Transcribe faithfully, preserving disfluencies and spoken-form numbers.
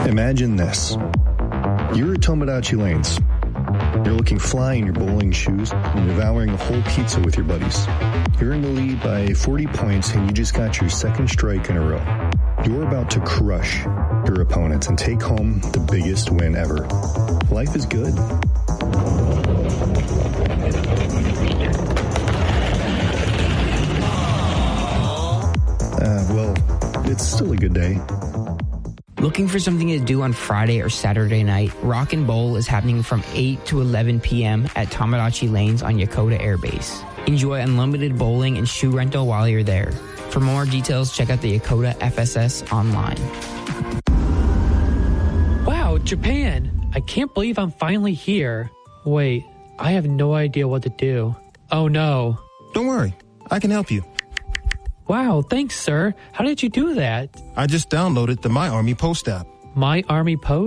Imagine this. You're at Tomodachi Lanes. You're looking fly in your bowling shoes and devouring a whole pizza with your buddies. You're in the lead by forty points and you just got your second strike in a row. You're about to crush your opponents and take home the biggest win ever. Life is good. Uh, well, it's still a good day. Looking for something to do on Friday or Saturday night? Rock and Bowl is happening from eight to eleven p.m. at Tomodachi Lanes on Yokota Air Base. Enjoy unlimited bowling and shoe rental while you're there. For more details, check out the Yokota F S S online. Wow, Japan! I can't believe I'm finally here. Wait, I have no idea what to do. Oh no. Don't worry, I can help you. Wow, thanks, sir. How did you do that? I just downloaded the My Army Post app. My Army Post?